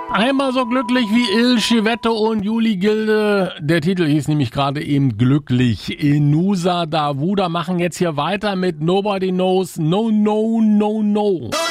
Einmal so glücklich wie Il Chivette und Juli Gilde. Der Titel hieß nämlich gerade eben Glücklich. Inusa Dawuda machen jetzt hier weiter mit Nobody Knows No No No No.